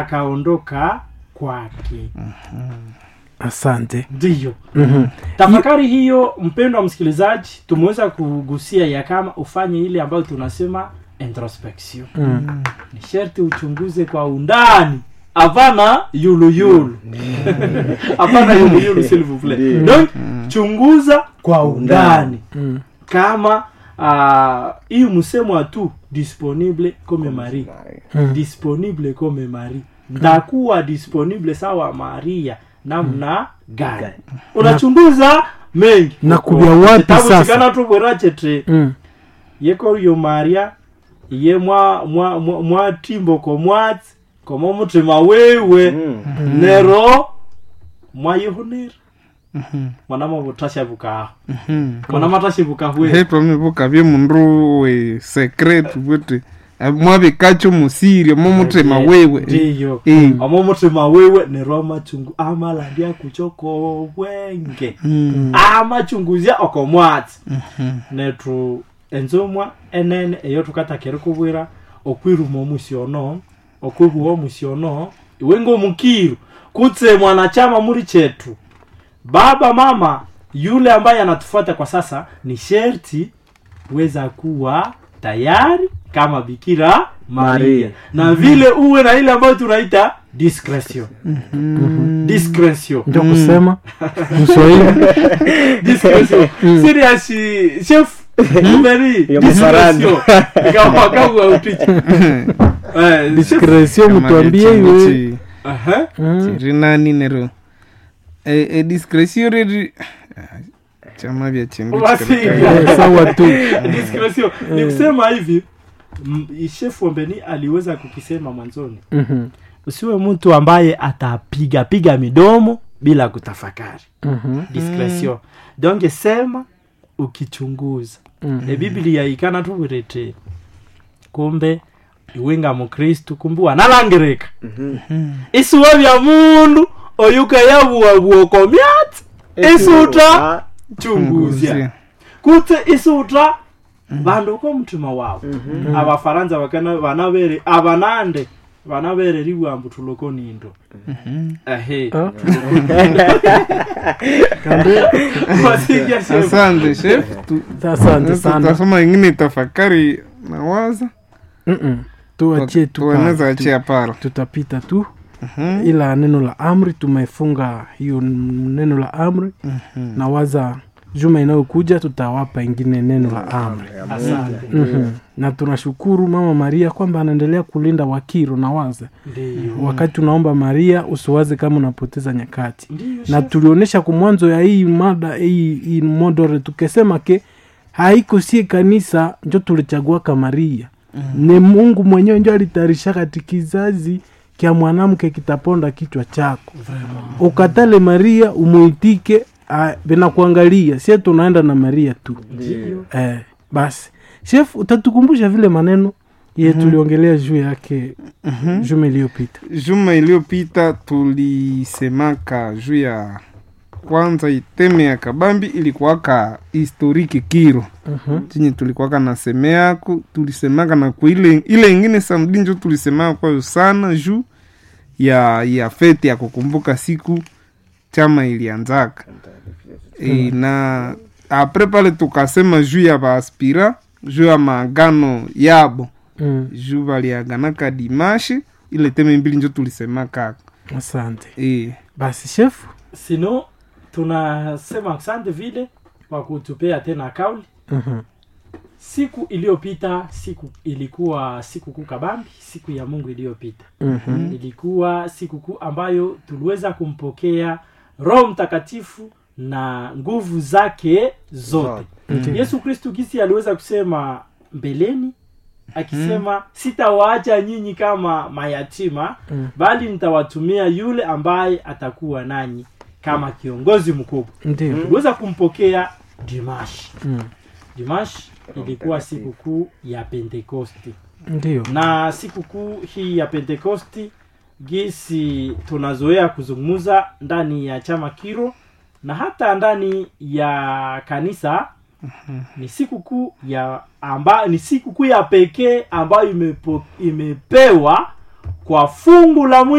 akaondoka kwake. Asante. Ndio. Tafakari hiyo, mpendwa wa msikilizaji, tumeweza kugusia ya kama ufanye ile ambayo tunasema introspection. Ni sharti uchunguze kwa undani. Hapana yulu. Hapana yulu s'il vous plaît. Donc chunguza kwa undani. Kama hii msemo tu disponible comme Marie. Disponible comme Marie. Ndakuwa disponible sawa Maria namna gani? Unachunguza mengi. Na kubia wapi sasa? Kana tu borachete. Yeko yo Maria ye mwa timbo ko mwati komo mutima wewe nero mwa yehonera mwanama butasha buka mwanama tashi buka we heto mibuka bye mundu we secret buti mwa bikacho musiri mo mutima wewe ndiyo amo mutima wewe nero amachungu amalandia kuchoko wenge amachunguzia okomwati netu enzomwa enene eyo tukatakere kubwira okwirumo musiono okwibuo musiono iwengo mukiru kutse mwanachama muri chetu baba mama yule ambaye anatufuata kwa sasa ni sherti weza kuwa tayari kama Bikira Maria. Na vile uwe na ile ambayo tunaita discretion. Discretion. Ndio kusema Mswahili. Discretion. Serious chef Mary. Discretion. Kama utichi. Discretion mtuambie wewe. Rinani nero. Discretion redi chama vya chimbi. Sawa tu. Discretion. Ni kusema hivi chef Mbeni aliweza kukisema mwanzoni. Usiwe mtu ambaye atapiga midomo bila kutafakari. Discretion. Donc sema ukichunguza. Biblia ikana tu wirete. Kumbe iwenga mu Kristo kumbe wanalangereka. Isuwa bya mundu oyuka yabuwa komyat. Isuta chunguzia. Kute isuta bandu ko mutima wawe. Abafaransa bakana banabere abanande banabere riwambu tuloko nindo. Asante chef. Asante sana. Tasoma ingine tafakari na waza. Tuachie tu. Tuanza achia pala. Tutapita tu. Ila neno la amri tumefunga hiyo neno la amri. Na waza juma inayokuja tutawapa ingine neno la amri. Asante. Na tunashukuru Mama Maria kwamba anaendelea kulinda Wakiro na waza. Wakati tunaomba Maria usiwaze kama unapoteza nyakati. Na tulionyesha kwa mwanzo ya hii mada hii modore tukisema ke haiko sie kanisa ndio tulichagua kama Maria. Ni Mungu mwenyewe ndio alitayarisha katika kizazi kia mwanamke kitaponda kichwa chako. Ukatale Maria umuitike bina kuangalia sisi tunaenda na Maria tu. Basi chef utatukumbusha vile maneno ye tuliongelea juu yake juma iliyopita. Juma iliyopita tulisemaka juu ya kwanza iteme ya kabambi ilikuwa ka historiki Kiro. Chenye tulikuwa na semea tulisemaka na kwa ile ingine samdinjo tulisemaka kwa sana juu ya fete ya kukumbuka siku chama ilianzaka. Na apre pale tukasema juu ya baaspira juu ya maagano yabo. Juu baliaganaka dimashi ile teme mbili njo tulisemaka. Asante. Basi chef sino tunasema asante vile kwa kutupea tena kauli. Siku iliyopita ilikuwa siku kuu kabambi, siku ya Mungu iliyopita. Ilikuwa siku kuu ambayo tuliweza kumpokea Roho Mtakatifu na nguvu zake zote. Yesu Kristo kisi aliweza kusema mbeleni akisema sitawaacha nyinyi kama mayatima bali nitawatumia yule ambaye atakuwa nanyi kama kiongozi mkubwa. Tuliweza kumpokea Dimash. Dimash ilikuwa sikukuu ya Pentekosti. Na sikukuu hii ya Pentekosti gisi tunazoea kuzungumza ndani ya chama Kiro na hata ndani ya kanisa. Ni sikukuu ya pekee ambayo imepewa kwa fungu la